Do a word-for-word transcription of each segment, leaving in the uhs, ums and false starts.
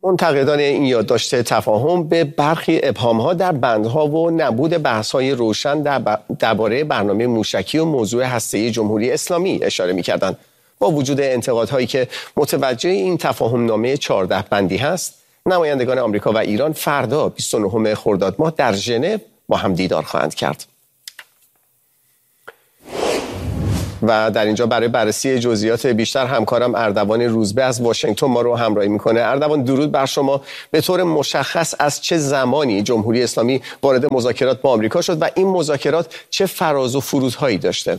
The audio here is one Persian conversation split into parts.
منتقدان این یادداشت تفاهم به برخی ابهام‌ها در بندها و نبود بحث‌های روشن درباره برنامه موشکی و موضوع هسته‌ای جمهوری اسلامی اشاره می‌کردند. با وجود انتقادهایی که متوجه این تفاهم نامه چهارده بندی هست، نمایندگان آمریکا و ایران فردا بیست و نهم خرداد ماه در ژنو با هم دیدار خواهند کرد. و در اینجا برای بررسی جزئیات بیشتر همکارم اردوان روزبه از واشنگتن ما رو همراهی میکنه. اردوان، درود بر شما. به طور مشخص از چه زمانی جمهوری اسلامی وارد مذاکرات با آمریکا شد و این مذاکرات چه فراز و فرودهایی داشته؟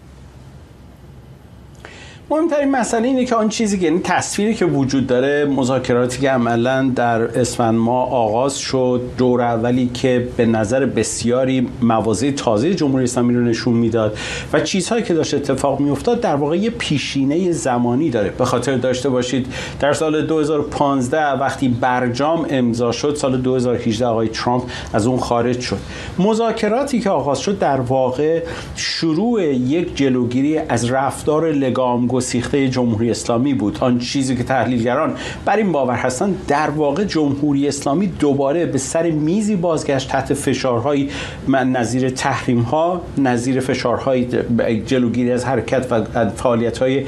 مهمترین مسئله اینه که آن چیزی که یعنی تصویری که وجود داره، مذاکراتی که عملاً در اسفند ماه آغاز شد، دور اولی که به نظر بسیاری مواضع تازه جمهوری اسلامی رو نشون میداد و چیزهایی که داشت اتفاق میافتاد در واقع یه پیشینه زمانی داره. به خاطر داشته باشید در سال دو هزار و پانزده وقتی برجام امضا شد، سال دو هزار و هجده آقای ترامپ از اون خارج شد. مذاکراتی که آغاز شد در واقع شروع یک جلوگیری از رفتار لگام سیخته جمهوری اسلامی بود. آن چیزی که تحلیلگران بر این باور هستند، در واقع جمهوری اسلامی دوباره به سر میزی بازگشت تحت فشارهای نظیر تحریم‌ها، نظیر فشارهای جلوگیری از حرکت و فعالیت‌های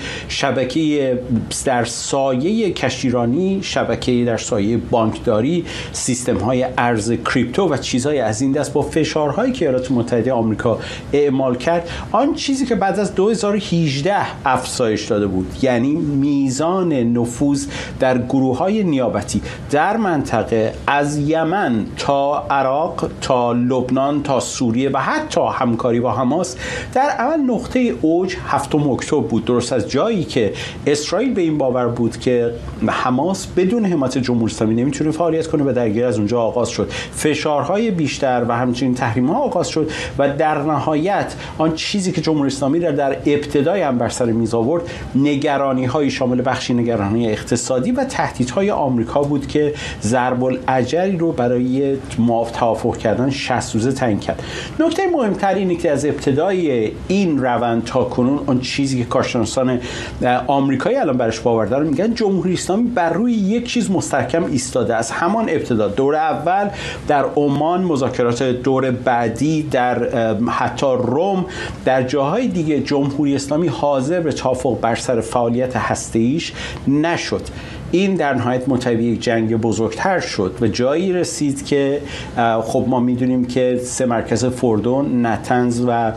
شبکه در سایه کشتیرانی، شبکه در سایه بانکداری، سیستم‌های ارز کریپتو و چیزهای از این دست با فشارهایی که ایالات متحده آمریکا اعمال کرد، آن چیزی که بعد از دو هزار و هجده افزایش داده بود، یعنی میزان نفوذ در گروه‌های نیابتی در منطقه از یمن تا عراق تا لبنان تا سوریه و حتی همکاری با حماس در اول نقطه اوج هفتم اکتبر بود. درست از جایی که اسرائیل به این باور بود که حماس بدون حمایت جمهوری اسلامی نمیتونه فعالیت کنه و درگیر از اونجا آغاز شد. فشارهای بیشتر و همچنین تحریم‌ها آغاز شد و در نهایت آن چیزی که جمهوری اسلامی را در ابتدای هم بر سر میز آورد، نگرانی‌های شامل بخشی نگرانی اقتصادی و تهدیدهای آمریکا بود که ضرب الاجری رو برای توافق کردن شصت روزه تعیین کرد. نکته مهمتر اینه که از ابتدای این روند تا کنون آن چیزی که کارشناسان آمریکایی الان برش باور دارن میگن جمهوری اسلامی بر روی یک چیز مستحکم ایستاده. از همان ابتدا، دور اول در عمان، مذاکرات دور بعدی در حتی روم، در جاهای دیگه جمهوری اسلامی حاضر به توافق بر سر فعالیت هسته‌ایش نشد. این در نهایت منتهی یک جنگ بزرگتر شد و جایی رسید که خب ما میدونیم که سه مرکز فردون، نتنز و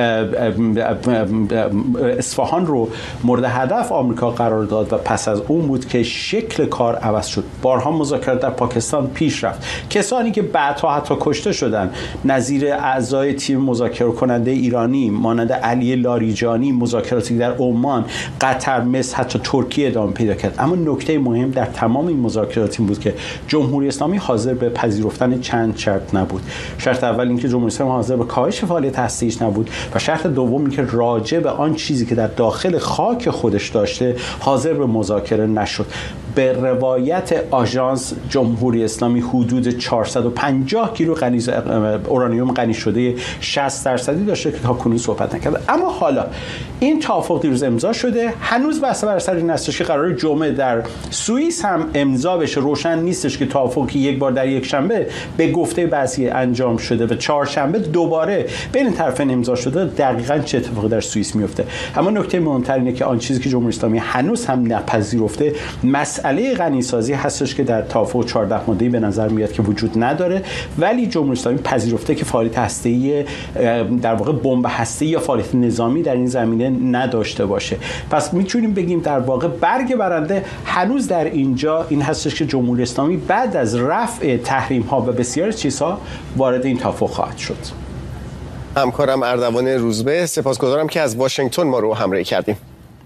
اصفهان رو مورد هدف آمریکا قرار داد و پس از اون بود که شکل کار عوض شد. بارها مذاکرات در پاکستان پیش رفت. کسانی که بعدها حتی کشته شدن، نظیر اعضای تیم مذاکره کننده ایرانی مانند علی لاریجانی، مذاکراتی در عمان، قطر، مصر، حتی ترکیه ادامه پیدا کرد. اما نکته مهم در تمام این مذاکرات این بود که جمهوری اسلامی حاضر به پذیرفتن چند شرط نبود. شرط اول اینکه جمهوری اسلامی حاضر به کاهش فعالیت هسته‌ایش نبود و شرط دوم اینکه راجع به آن چیزی که در داخل خاک خودش داشته حاضر به مذاکره نشد. به روایت آژانس، جمهوری اسلامی حدود چهارصد و پنجاه کیلو غنیز اورانیوم غنی شده شصت درصدی داشته که تا کنون صحبت نکرده. اما حالا این توافق دیروز امضا شده، هنوز بحث بر سر این هستش که قرار جمعه در سوئیس هم امضا بشه. روشن نیستش که توافقی یک بار در یک شنبه به گفته بعضی انجام شده و چهارشنبه دوباره بین طرفین امضا شده، دقیقاً چه اتفاقی در سوئیس میفته. اما نکته مهمتر اینه که آن چیزی که جمهوری اسلامی هنوز هم نپذیرفته مسئله غنیسازی هستش که در توافق چهارده ماده‌ای به نظر میاد که وجود نداره، ولی جمهوری اسلامی پذیرفته که فعالیت هسته‌ای در واقع بمب هسته‌ای یا فعالیت نظامی در این زمینه نداشته باشه. پس میتونیم بگیم در واقع برگ برنده هنوز در اینجا این هستش که جمهوری اسلامی بعد از رفع تحریم ها و بسیار چیزها وارد این توافق خواهد شد. همکارم اردوان روزبه، سپاسگزارم که از واشنگتن ما رو همراهی کردیم.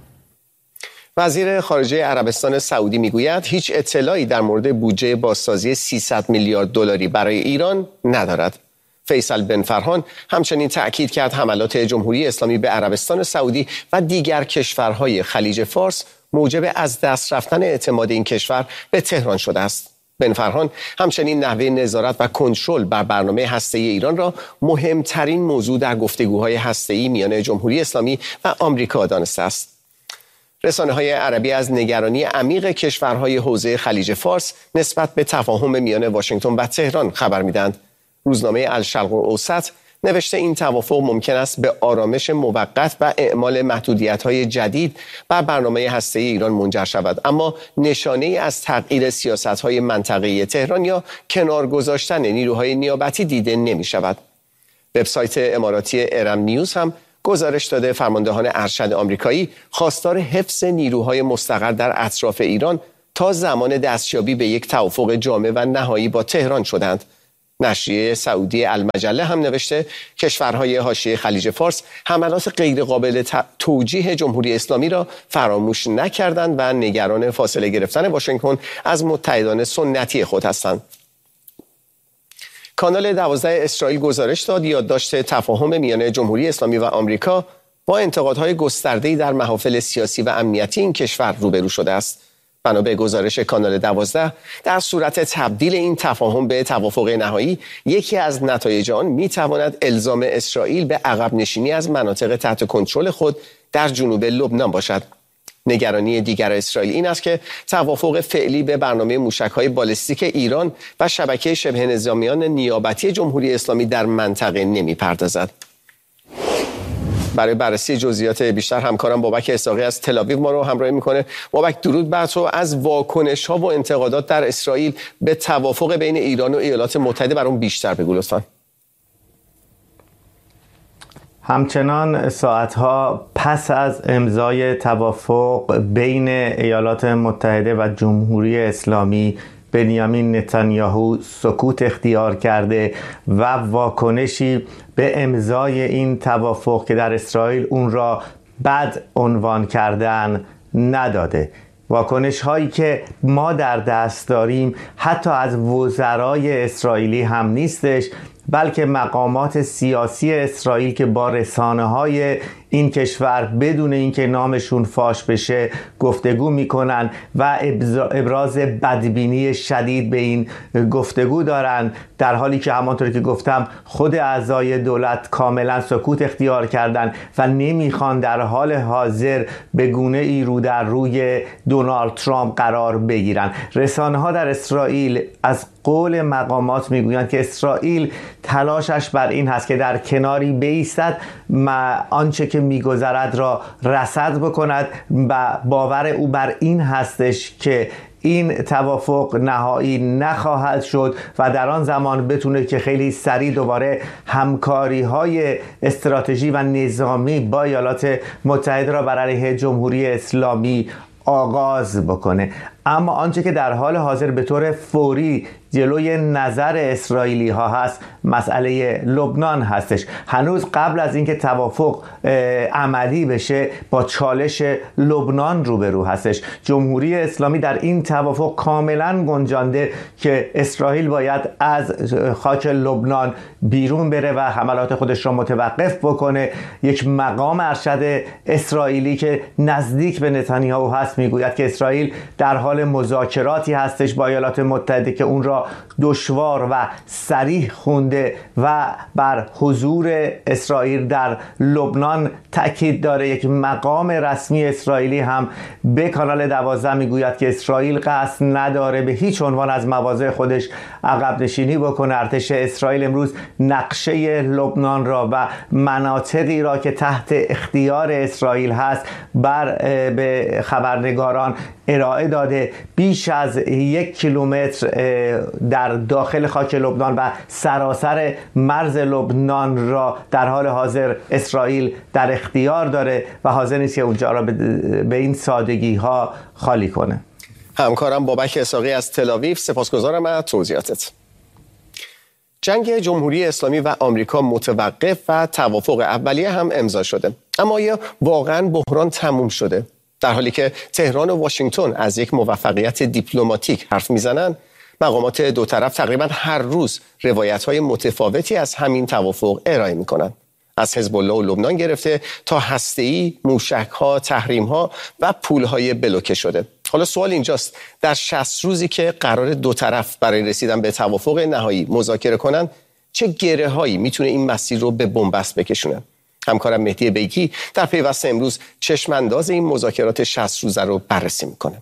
وزیر خارجه عربستان سعودی میگوید هیچ اطلاعی در مورد بودجه بازسازی سیصد میلیارد دلاری برای ایران ندارد. فیصل بن فرحان همچنین تأکید کرد حملات جمهوری اسلامی به عربستان سعودی و دیگر کشورهای خلیج فارس موجب از دست رفتن اعتماد این کشور به تهران شده است. بن فرحان همچنین نحوه نظارت و کنترل بر برنامه هسته‌ای ایران را مهمترین موضوع در گفتگوهای هسته‌ای میان جمهوری اسلامی و آمریکا دانسته است. رسانه‌های عربی از نگرانی عمیق کشورهای حوزه خلیج فارس نسبت به تفاهم میان واشنگتن و تهران خبر میدهند. روزنامه الشرق الاوسط نوشته این توافق ممکن است به آرامش موقت و اعمال محدودیت‌های جدید بر برنامه هسته‌ای ایران منجر شود، اما نشانه‌ای از تغییر سیاست‌های منطقه‌ای تهران یا کنار گذاشتن نیروهای نیابتی دیده نمی‌شود. وبسایت اماراتی ارم نیوز هم گزارش داده فرماندهان ارشد آمریکایی خواستار حفظ نیروهای مستقر در اطراف ایران تا زمان دستیابی به یک توافق جامع و نهایی با تهران شدند. نشریه سعودی المجله هم نوشته کشورهای حاشیه خلیج فارس حملات غیرقابل توجیه جمهوری اسلامی را فراموش نکردند و نگران فاصله گرفتن واشنگتن از متحدان سنتی خود هستند. کانال دوازده اسرائیل گزارش داد یادداشت تفاهم میان جمهوری اسلامی و آمریکا با انتقادهای گسترده‌ای در محافل سیاسی و امنیتی این کشور روبرو شده است. بنا به گزارش کانال دوازده، در صورت تبدیل این تفاهم به توافق نهایی، یکی از نتایج آن میتواند الزام اسرائیل به عقب نشینی از مناطق تحت کنترل خود در جنوب لبنان باشد. نگرانی دیگر اسرائیل این است که توافق فعلی به برنامه موشک‌های بالستیک ایران و شبکه شبه نظامیان نیابتی جمهوری اسلامی در منطقه نمی‌پردازد. برای بررسی جزئیات بیشتر همکارم بابک اسحاقی از تل‌آویو ما رو همراهی میکنه. بابک، درود بر تو. از واکنش‌ها و انتقادات در اسرائیل به توافق بین ایران و ایالات متحده برام بیشتر بگو لطفاً. همچنان ساعتها پس از امضای توافق بین ایالات متحده و جمهوری اسلامی، بنیامین نتانیاهو سکوت اختیار کرده و واکنشی به امضای این توافق که در اسرائیل اون را بد عنوان کردن نداده. واکنش هایی که ما در دست داریم حتی از وزرای اسرائیلی هم نیستش، بلکه مقامات سیاسی اسرائیل که با رسانه‌های این کشور بدون اینکه نامشون فاش بشه گفتگو میکنن و ابراز بدبینی شدید به این گفتگو دارن، در حالی که همانطور که گفتم خود اعضای دولت کاملا سکوت اختیار کردن و نمیخوان در حال حاضر به گونه ای رو در روی دونالد ترامپ قرار بگیرن. رسانه ها در اسرائیل از قول مقامات میگویند که اسرائیل تلاشش بر این هست که در کناری بایستد و آنچه که میگذرد را رصد بکند و باور او بر این هستش که این توافق نهایی نخواهد شد و در آن زمان بتونه که خیلی سریع دوباره همکاری های استراتژی و نظامی با ایالات متحده را بر علیه جمهوری اسلامی آغاز بکنه. اما آنچه که در حال حاضر به طور فوری جلوی نظر اسرائیلی ها هست مسئله لبنان هستش. هنوز قبل از اینکه توافق عملی بشه با چالش لبنان روبرو هستش. جمهوری اسلامی در این توافق کاملا گنجانده که اسرائیل باید از خاک لبنان بیرون بره و حملات خودش را متوقف بکنه. یک مقام ارشد اسرائیلی که نزدیک به نتانیاهو هست میگوید که اسرائیل در حال مذاکراتی هستش با ایالات متحده که اون را دشوار و صریح خونده و بر حضور اسرائیل در لبنان تاکید داره. یک مقام رسمی اسرائیلی هم به کانال دوازده میگوید که اسرائیل قصد نداره به هیچ عنوان از مواضع خودش عقب نشینی بکنه. ارتش اسرائیل امروز نقشه لبنان را و مناطقی را که تحت اختیار اسرائیل هست بر به خبرنگاران ارائه داده. بیش از یک کیلومتر در داخل خاک لبنان و سراسر مرز لبنان را در حال حاضر اسرائیل در اختیار داره و حاضر نیست که اونجا را به این سادگی ها خالی کنه. همکارم بابک اسحاقی از تل‌آویو، سپاسگزارم از توضیحاتت. جنگ جمهوری اسلامی و آمریکا متوقف و توافق اولیه هم امضا شده. اما آیا واقعا بحران تموم شده؟ در حالی که تهران و واشنگتن از یک موفقیت دیپلماتیک حرف میزنن، مقامات دو طرف تقریبا هر روز روایت‌های متفاوتی از همین توافق ارائه می‌کنند. از حزب الله و لبنان گرفته تا هسته‌ای، موشک‌ها، تحریم‌ها و پول‌های بلوکه شده. حالا سوال اینجاست، در شصت روزی که قرار دو طرف برای رسیدن به توافق نهایی مذاکره کنن، چه گره‌هایی میتونه این مسیر رو به بنبست بکشونه؟ همکارم مهدی بیگی در پیوست امروز چشمانداز این مذاکرات شصت روزه رو بررسی میکنه.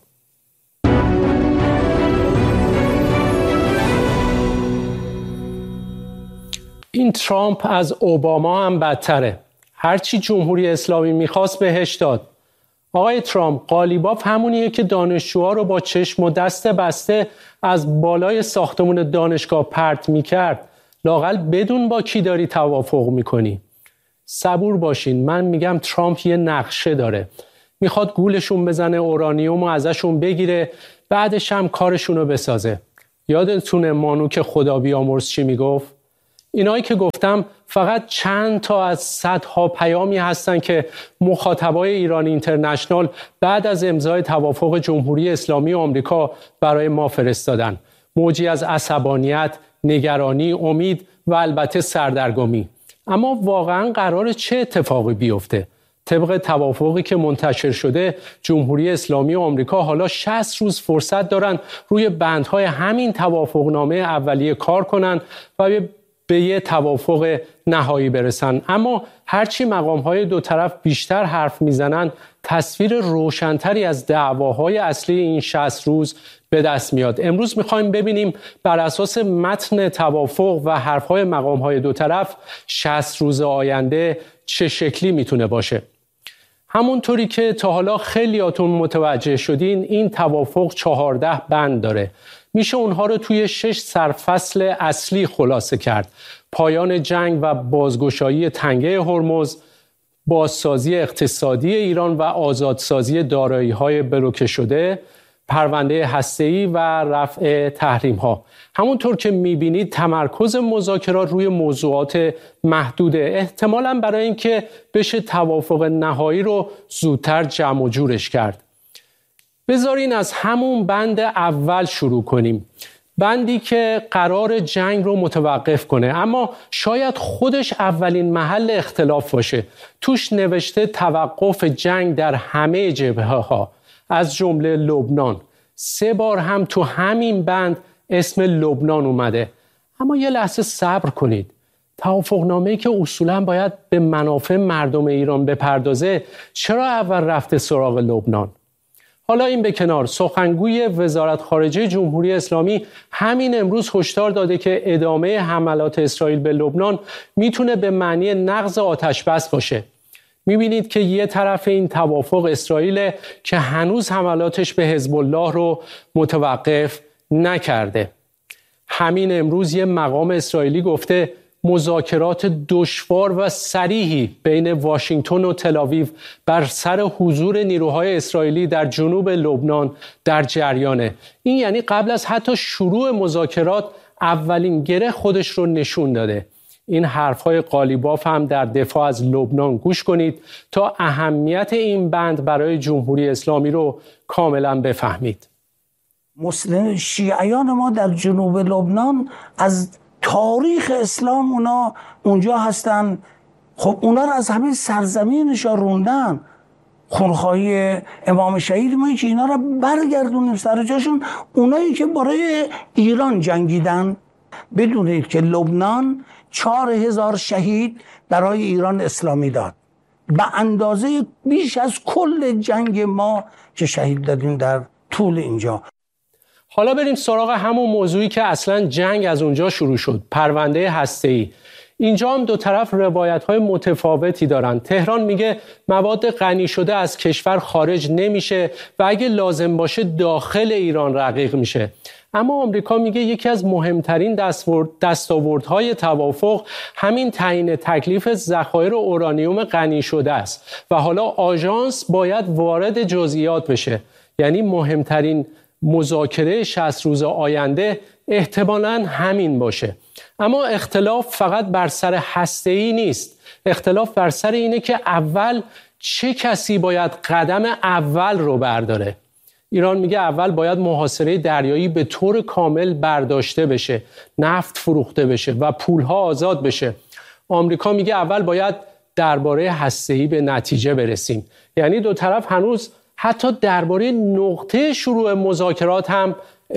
این ترامپ از اوباما هم بدتره. هرچی جمهوری اسلامی میخواست بهش داد. آقای ترامپ، قالیباف همونیه که دانشجوها رو با چشم و دست بسته از بالای ساختمون دانشگاه پرت میکرد. لااقل بدون با کی داری توافق میکنی. صبور باشین، من میگم ترامپ یه نقشه داره. میخواد گولشون بزنه، اورانیوم رو ازشون بگیره، بعدش هم کارشون رو بسازه. یادتونه مانوک خدا بیامرز چی میگفت؟ اینایی که گفتم فقط چند تا از صدها پیامی هستن که مخاطبای ایران اینترنشنال بعد از امضای توافق جمهوری اسلامی و آمریکا برای ما فرستادن. موجی از عصبانیت، نگرانی، امید و البته سردرگمی. اما واقعا قرار چه اتفاقی بیفته؟ طبق توافقی که منتشر شده، جمهوری اسلامی و آمریکا حالا شصت روز فرصت دارن روی بندهای همین توافقنامه اولیه کار کنن و به یه توافق نهایی برسن. اما هرچی مقام‌های دو طرف بیشتر حرف میزنن، تصویر روشنتری از دعواهای اصلی این شصت روز به دست میاد. امروز میخوایم ببینیم بر اساس متن توافق و حرفهای مقام‌های دو طرف شصت روز آینده چه شکلی میتونه باشه. همونطوری که تا حالا خیلیاتون متوجه شدین، این توافق چهارده بند داره. میشه اونها رو توی شش سرفصل اصلی خلاصه کرد. پایان جنگ و بازگشایی تنگه هرمز، بازسازی اقتصادی ایران و آزادسازی دارایی‌های بلوکه شده، پرونده هسته‌ای و رفع تحریم‌ها. همونطور که می‌بینید تمرکز مذاکرات روی موضوعات محدوده، احتمالاً برای اینکه بشه توافق نهایی رو زودتر جمع و جورش کرد. بذارین از همون بند اول شروع کنیم. بندی که قرار جنگ رو متوقف کنه، اما شاید خودش اولین محل اختلاف باشه. توش نوشته توقف جنگ در همه جبهه‌ها از جمله لبنان. سه بار هم تو همین بند اسم لبنان اومده. اما یه لحظه صبر کنید. توافقنامه‌ای که اصولاً باید به منافع مردم ایران بپردازه، چرا اول رفته سراغ لبنان؟ حالا این به کنار، سخنگوی وزارت خارجه جمهوری اسلامی همین امروز هشدار داده که ادامه حملات اسرائیل به لبنان میتونه به معنی نقض آتش بس باشه. میبینید که یه طرف این توافق اسرائیل که هنوز حملاتش به حزب الله رو متوقف نکرده. همین امروز یه مقام اسرائیلی گفته مذاکرات دشوار و صریحی بین واشنگتن و تل‌آویو بر سر حضور نیروهای اسرائیلی در جنوب لبنان در جریانه. این یعنی قبل از حتی شروع مذاکرات اولین گره خودش رو نشون داده. این حرفهای قالیباف هم در دفاع از لبنان گوش کنید تا اهمیت این بند برای جمهوری اسلامی رو کاملا بفهمید. مسلم شیعیان ما در جنوب لبنان از تاریخ اسلام اونا اونجا هستن. خب اونا رو از همه سرزمینش روندن. خونخواهی امام شهید ما که اینا رو برگردونیم سر جاشون. اونایی که برای ایران جنگیدن، بدونید که لبنان چهار هزار شهید برای ایران اسلامی داد، به اندازه بیش از کل جنگ ما که شهید دادیم در طول اینجا. حالا بریم سراغ همون موضوعی که اصلا جنگ از اونجا شروع شد، پرونده هسته‌ای. اینجا هم دو طرف روایت‌های متفاوتی دارن. تهران میگه مواد غنی شده از کشور خارج نمیشه و اگه لازم باشه داخل ایران رقیق میشه. اما آمریکا میگه یکی از مهمترین دستاوردهای توافق همین تعیین تکلیف ذخایر اورانیوم غنی شده است و حالا آژانس باید وارد جزئیات بشه. یعنی مهمترین مذاکره شصت روز آینده احتمالاً همین باشه. اما اختلاف فقط بر سر هسته‌ای نیست. اختلاف بر سر اینه که اول چه کسی باید قدم اول رو برداره. ایران میگه اول باید محاصره دریایی به طور کامل برداشته بشه، نفت فروخته بشه و پولها آزاد بشه. آمریکا میگه اول باید درباره هسته‌ای به نتیجه برسیم. یعنی دو طرف هنوز حتی درباره نقطه شروع مذاکرات هم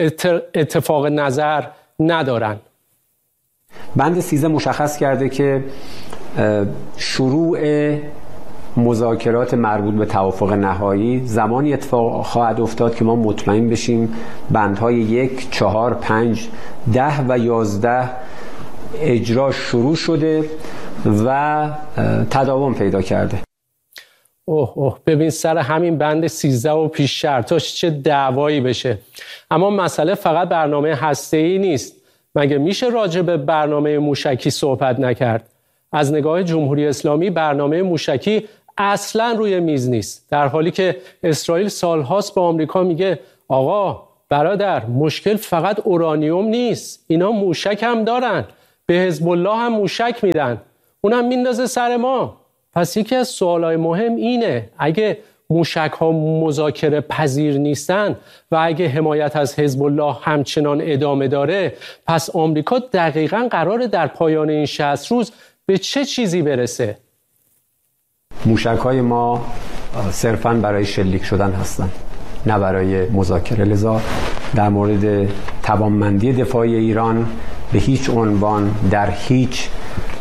اتفاق نظر ندارن. بند سیزده مشخص کرده که شروع مذاکرات مربوط به توافق نهایی زمانی اتفاق خواهد افتاد که ما مطمئن بشیم بندهای یک، چهار، پنج، ده و یازده اجرا شروع شده و تداوم پیدا کرده. اوه اوه ببین سر همین بند سیزده و پیش شرطاش چه دعوایی بشه. اما مسئله فقط برنامه هسته‌ای نیست. مگه میشه راجع به برنامه موشکی صحبت نکرد؟ از نگاه جمهوری اسلامی برنامه موشکی اصلا روی میز نیست، در حالی که اسرائیل سالهاست به آمریکا میگه آقا برادر مشکل فقط اورانیوم نیست، اینا موشک هم دارن، به حزب الله هم موشک میدن، اونم میندازه سر ما. پس یکی از سوالای مهم اینه اگه موشک ها مذاکره پذیر نیستن و اگه حمایت از حزب الله همچنان ادامه داره، پس آمریکا دقیقاً قراره در پایان این شصت روز به چه چیزی برسه؟ موشک های ما صرفاً برای شلیک شدن هستن، نه برای مذاکره. لذا در مورد توانمندی دفاعی ایران به هیچ عنوان در هیچ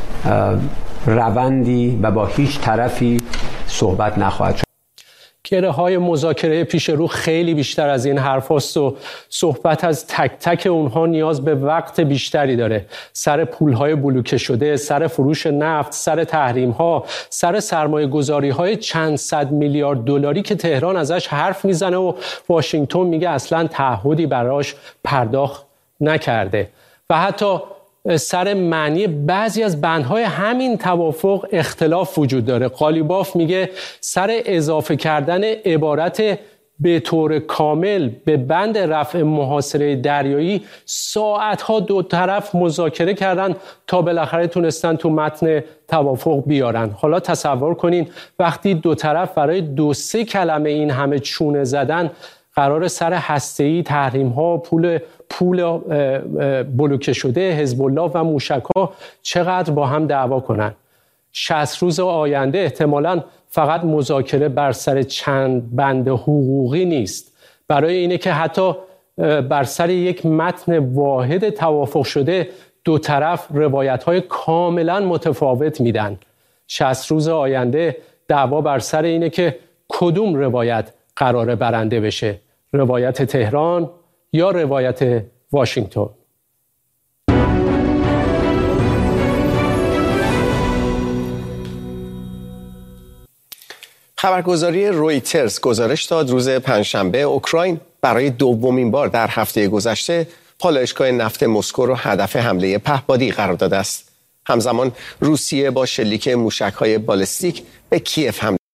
روندی و با هیچ طرفی صحبت نخواهد شد. گره های مذاکره پیش رو خیلی بیشتر از این حرف هست و صحبت از تک تک اونها نیاز به وقت بیشتری داره. سر پول های بلوکه شده، سر فروش نفت، سر تحریم ها، سر سرمایه گذاری های چند صد میلیارد دلاری که تهران ازش حرف میزنه و واشنگتن میگه اصلا تعهدی براش پرداخت نکرده. و حتی سر معنی بعضی از بندهای همین توافق اختلاف وجود داره. قالیباف میگه سر اضافه کردن عبارت به طور کامل به بند رفع محاصره دریایی ساعتها دو طرف مذاکره کردن تا بالاخره تونستن تو متن توافق بیارن. حالا تصور کنین وقتی دو طرف برای دو سه کلمه این همه چونه زدن، قرار سر هسته‌ای، تحریم‌ها، پول پول بلوکه شده، حزب الله و موشک‌ها چقدر با هم دعوا کنن. شصت روز آینده احتمالاً فقط مذاکره بر سر چند بند حقوقی نیست. برای اینه که حتی بر سر یک متن واحد توافق شده دو طرف روایت‌های کاملاً متفاوت میدن. شصت روز آینده دعوا بر سر اینه که کدوم روایت قراره برنده بشه، روایت تهران یا روایت واشنگتن. خبرگزاری رویترز گزارش داد روز پنجشنبه اوکراین برای دومین بار در هفته گذشته پالایشگاه نفت مسکو رو هدف حمله پهپادی قرار داده است. همزمان روسیه با شلیک موشک‌های بالستیک به کیف حمله